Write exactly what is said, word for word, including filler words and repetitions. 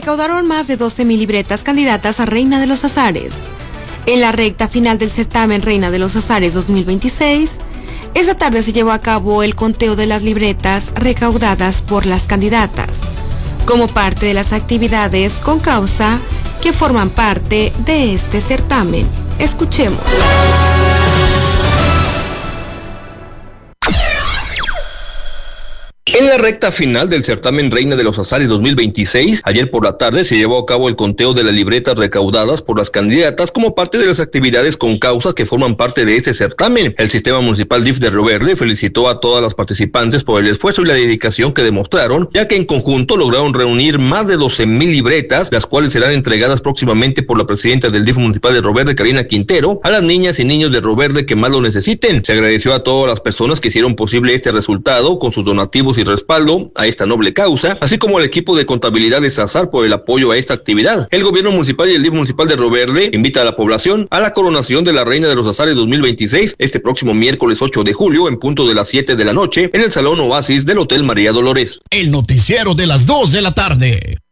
recaudaron más de doce mil libretas candidatas a Reina de los Azares. En la recta final del certamen Reina de los Azares dos mil veintiséis, esta tarde se llevó a cabo el conteo de las libretas recaudadas por las candidatas, como parte de las actividades con causa que forman parte de este certamen. Escuchemos. En la recta final del certamen Reina de los Azares dos mil veintiséis, ayer por la tarde se llevó a cabo el conteo de las libretas recaudadas por las candidatas como parte de las actividades con causas que forman parte de este certamen. El Sistema Municipal D I F de Río Verde felicitó a todas las participantes por el esfuerzo y la dedicación que demostraron, ya que en conjunto lograron reunir más de doce mil libretas, las cuales serán entregadas próximamente por la presidenta del D I F Municipal de Río Verde, Karina Quintero, a las niñas y niños de Río Verde que más lo necesiten. Se agradeció a todas las personas que hicieron posible este resultado con sus donativos y respaldo a esta noble causa, así como al equipo de contabilidad de Sazar por el apoyo a esta actividad. El gobierno municipal y el D I F municipal de Río Verde invita a la población a la coronación de la Reina de los Azares dos mil veintiséis este próximo miércoles ocho de julio en punto de las siete de la noche en el Salón Oasis del Hotel María Dolores. El noticiero de las dos de la tarde.